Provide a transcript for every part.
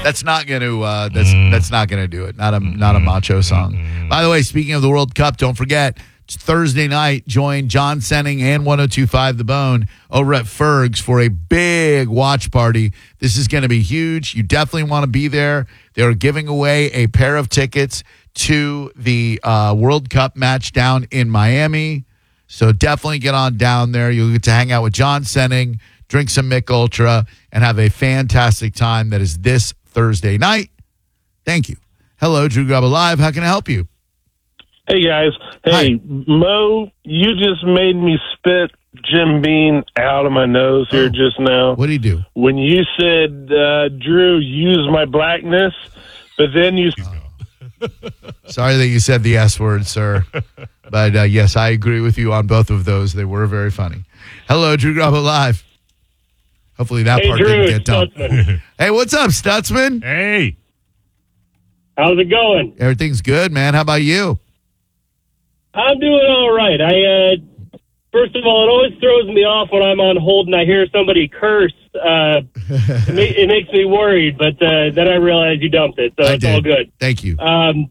That's not going to that's not going to do it. Not a macho song. By the way, speaking of the World Cup, don't forget it's Thursday night. Join John Senning and 102.5 The Bone over at Ferg's for a big watch party. This is going to be huge. You definitely want to be there. They're giving away a pair of tickets to the World Cup match down in Miami. So definitely get on down there. You'll get to hang out with John Senning, drink some Mick Ultra, and have a fantastic time. That is this Thursday night. Thank you. Hello, Drew Grubba Live. How can I help you? Hey, guys. Hey, Hi. Mo, you just made me spit Jim Beam out of my nose here just now. What did he do? When you said, Drew, use my blackness, but then you... Sorry that you said the S word, sir. But yes, I agree with you on both of those. They were very funny. Hello, Drew Grubba Live. Hopefully that part Drew, didn't get it's done. Stutzman. Hey, what's up, Stutzman? Hey. How's it going? Everything's good, man. How about you? I'm doing all right. First of all, it always throws me off when I'm on hold and I hear somebody curse. It makes me worried, but then I realize you dumped it, so it's all good. Thank you.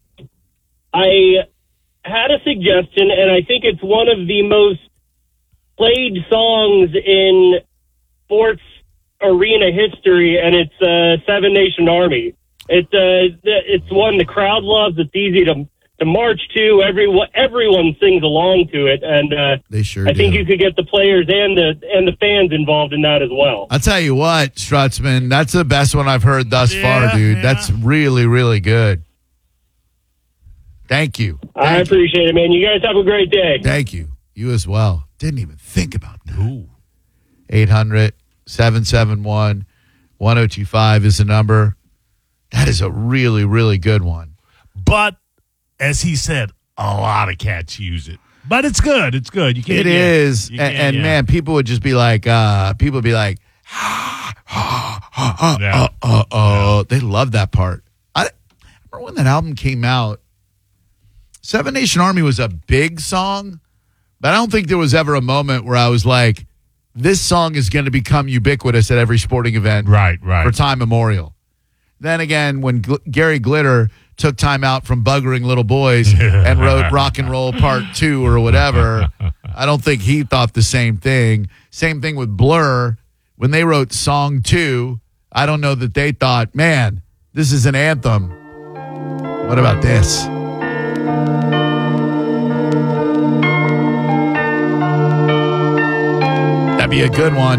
I had a suggestion, and I think it's one of the most played songs in sports arena history, and it's Seven Nation Army. It's one the crowd loves. It's easy to march to. Everyone sings along to it, and They sure I think do. you could get the players and the fans involved in that as well. I'll tell you what, Strutzman, that's the best one I've heard thus far, dude. Yeah. That's really, really good. Thank you. I appreciate it, man. You guys have a great day. Thank you. You as well. Didn't even think about that. Ooh. 800-771-1025 is the number. That is a really, really good one. But as he said, a lot of cats use it. But it's good. It's good. You can't. It is. You can't, And man, people would just be like, They love that part. I remember when that album came out, Seven Nation Army was a big song, but I don't think there was ever a moment where I was like, this song is going to become ubiquitous at every sporting event Right. for time memorial. Then again, when Gary Glitter took time out from buggering little boys and wrote Rock and Roll Part 2 or whatever, I don't think he thought the same thing. Same thing with Blur. When they wrote Song 2, I don't know that they thought, man, this is an anthem. What about this? That'd be a good one.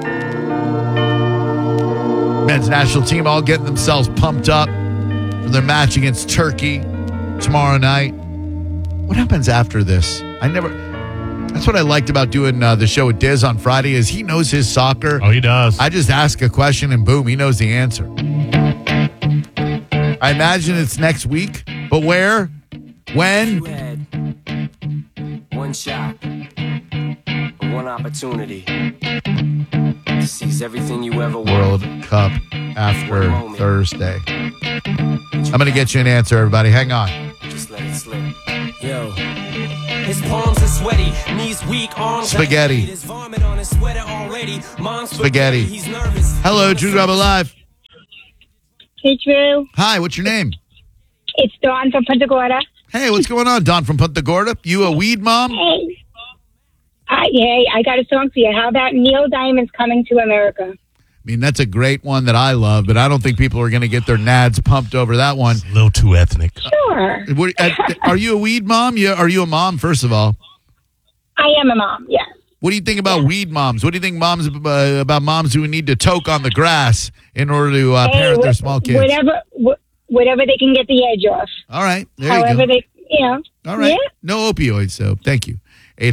Men's national team all getting themselves pumped up for their match against Turkey tomorrow night. What happens after this? That's what I liked about doing the show with Diz on Friday is he knows his soccer. Oh, he does. I just ask a question and boom, he knows the answer. I imagine it's next week, but where? When? One shot, one opportunity to seize everything you ever World wanted. Cup after Thursday. I'm going to get you an answer, everybody. Hang on. Just let it slip. Yo. His palms are sweaty, knees weak, arms Spaghetti. There's vomit on his sweater already. Mom's Spaghetti. He's nervous. Hello, Drew Grubba Live. Hey, Drew. Hi, what's your name? It's Dawn from Punta Gorda. Hey, what's going on, Don from Punta Gorda? You a weed mom? Hey. Hey, I got a song for you. How about Neil Diamond's Coming to America? I mean, that's a great one that I love, but I don't think people are going to get their nads pumped over that one. a little too ethnic. Sure. Are you a weed mom? Are you a mom, first of all? I am a mom, yes. What do you think about weed moms? What do you think about moms who need to toke on the grass in order to parent their small kids? Whatever they can get the edge off. All right. There However you go. they, All right. Yeah. No opioids, so thank you.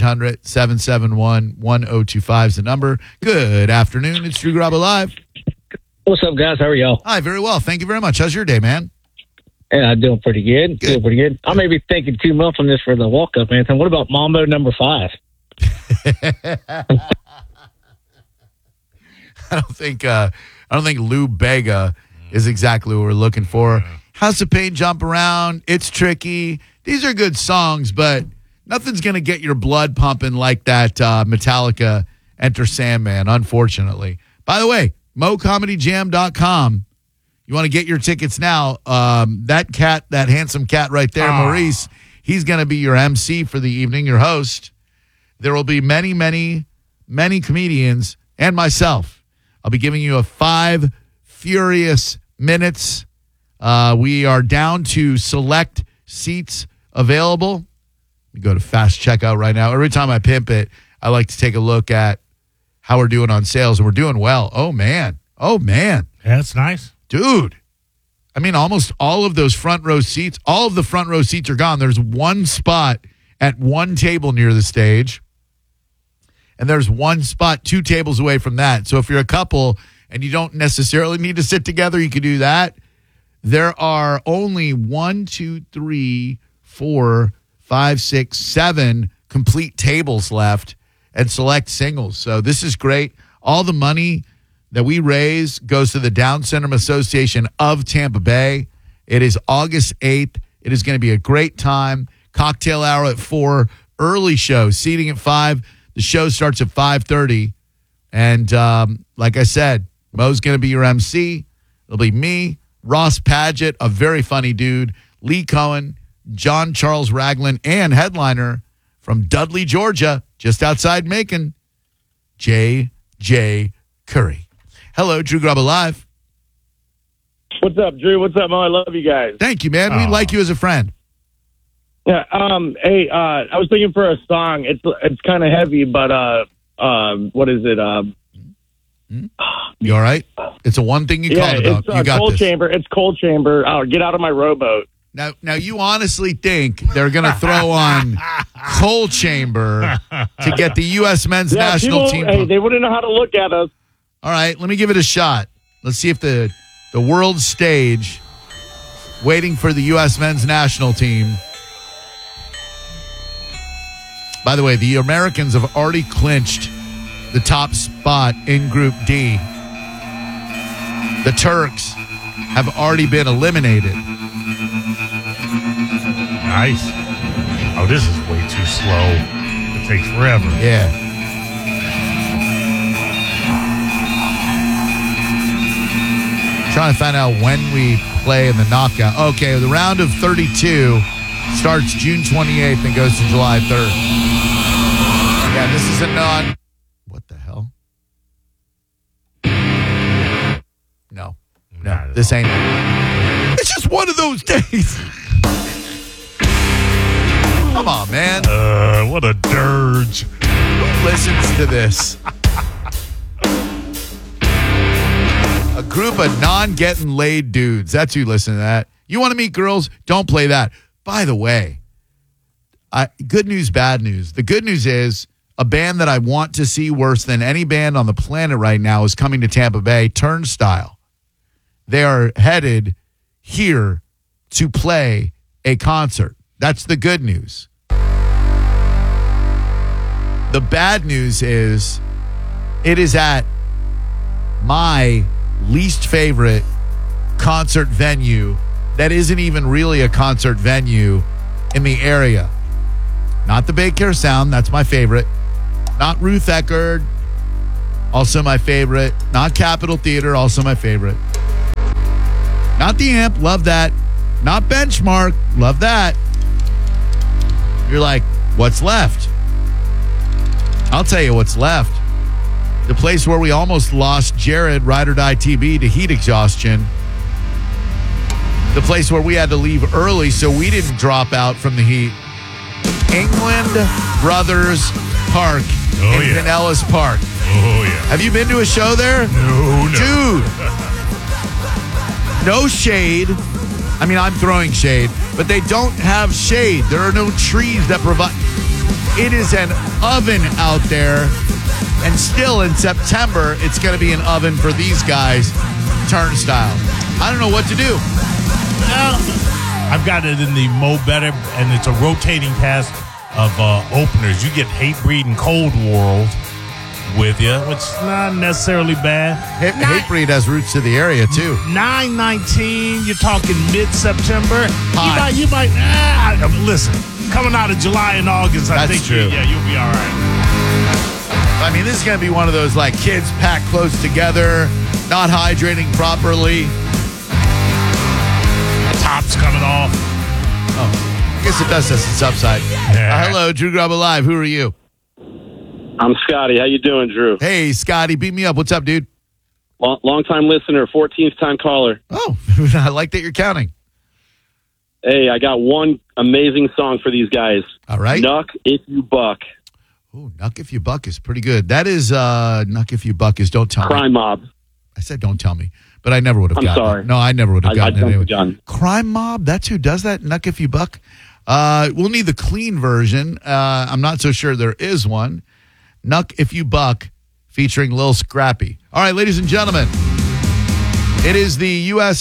800-771-1025 is the number. Good afternoon. It's Drew Grubba Live. What's up, guys? How are y'all? Hi, very well. Thank you very much. How's your day, man? Yeah, I'm doing pretty good. Good. Doing pretty good. I may be thinking 2 months on this for the walk-up, Anthony. What about Mambo number 5? I don't think Lou Bega is exactly what we're looking for. House of Pain, Jump Around. It's tricky. These are good songs, but nothing's going to get your blood pumping like that Metallica Enter Sandman, unfortunately. By the way, MoComedyJam.com. You want to get your tickets now. That handsome cat right there, Maurice, he's going to be your MC for the evening, your host. There will be many, many, many comedians and myself. I'll be giving you a 5 furious minutes. We are down to select seats available. You go to fast checkout right now. Every time I pimp it, I like to take a look at how we're doing on sales, and we're doing well. Oh, man. Yeah, that's nice. Dude. I mean, almost all of those front row seats, all of the front row seats are gone. There's one spot at one table near the stage, and there's one spot 2 tables away from that. So if you're a couple and you don't necessarily need to sit together, you can do that. There are only 1, 2, 3, 4, 5, 6, 7 complete tables left and select singles. So this is great. All the money that we raise goes to the Down Syndrome Association of Tampa Bay. It is August 8th. It is going to be a great time. Cocktail hour at 4, early show, seating at 5. The show starts at 5:30. And like I said, Mo's going to be your MC. It'll be me, Ross Padgett, a very funny dude, Lee Cohen, John Charles Ragland, and headliner from Dudley, Georgia, just outside Macon, J.J. Curry. Hello, Drew Grubba Live. What's up, Drew? What's up, Mo? I love you guys. Thank you, man. We like you as a friend. Yeah. Hey, I was thinking for a song. It's kind of heavy, but what is it? You all right? It's a one thing you called about. It's you got Cold this. Chamber. It's Cold Chamber. Get out of my rowboat. Now, you honestly think they're going to throw on Cold Chamber to get the U.S. men's national team? Hey, they wouldn't know how to look at us. All right, let me give it a shot. Let's see if the world stage, waiting for the U.S. men's national team. By the way, the Americans have already clinched the top spot in Group D. The Turks have already been eliminated. Nice. Oh, this is way too slow. It takes forever. Yeah. Trying to find out when we play in the knockout. Okay, the round of 32 starts June 28th and goes to July 3rd. Yeah, this is a non... What the hell? No, this ain't... It's just one of those days. Come on, man. What a dirge. Who listens to this? A group of non-getting laid dudes. That's who listen to that. You want to meet girls? Don't play that. By the way, good news, bad news. The good news is a band that I want to see worse than any band on the planet right now is coming to Tampa Bay, Turnstile. They are headed here to play a concert. That's the good news. The bad news is it is at my least favorite concert venue that isn't even really a concert venue in the area. Not the Bay Care Sound, that's my favorite. Not Ruth Eckerd, also my favorite. Not Capitol Theater, also my favorite. Not the Amp, love that. Not Benchmark, love that. You're like, what's left? I'll tell you what's left. The place where we almost lost Jared, Ride or Die TB, to heat exhaustion. The place where we had to leave early so we didn't drop out from the heat. England Brothers Park in Pinellas Park. Oh, yeah. Have you been to a show there? No. Dude. No shade. I mean, I'm throwing shade, but they don't have shade. There are no trees that provide. It is an oven out there. And still in September, it's going to be an oven for these guys, Turnstile. I don't know what to do. I've got it in the Mo Better, and it's a rotating cast of openers. You get Hatebreed and Cold World with you, which is not necessarily bad. Hatebreed has roots to the area, too. 9/19, you're talking mid-September. Hot. You might listen, coming out of July and August, I think true. You'll be all right. I mean, this is going to be one of those, like, kids packed close together, not hydrating properly. tops coming off. I guess it does. That's its upside. Yeah. Hello, Drew Grubba Live. Who are you? I'm Scotty. How you doing, Drew? Hey, Scotty. Beat me up. What's up, dude? Long-time listener, 14th time caller. Oh, I like that you're counting. Hey, I got one amazing song for these guys. All right. Nuck If You Buck. Ooh, Nuck If You Buck is pretty good. That is Nuck If You Buck is Don't Tell Me. Crime Mob. I said don't tell me, but I never would have I'm gotten sorry. it. No, I never would have gotten it anyway. John. Crime Mob, that's who does that? Nuck If You Buck? We'll need the clean version. I'm not so sure there is one. Nuck If You Buck featuring Lil Scrappy. All right, ladies and gentlemen, it is the U.S.